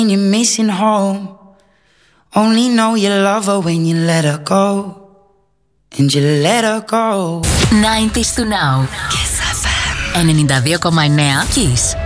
you're missing home. Only know you love her when you let her go. And you let her go. 90s to now. Kiss FM 92,9 Kiss.